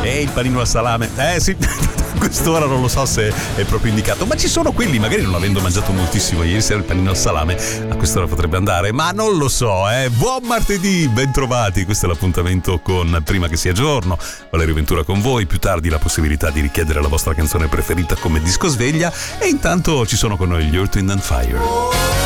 E il panino al salame, sì. Quest'ora non lo so se è proprio indicato, ma ci sono quelli, magari non avendo mangiato moltissimo ieri sera il panino al salame, a quest'ora potrebbe andare, ma non lo so. Buon martedì, bentrovati, questo è l'appuntamento con Prima che sia giorno, Valerio Ventura con voi, più tardi la possibilità di richiedere la vostra canzone preferita come disco sveglia, e intanto ci sono con noi gli Earth, Wind & Fire.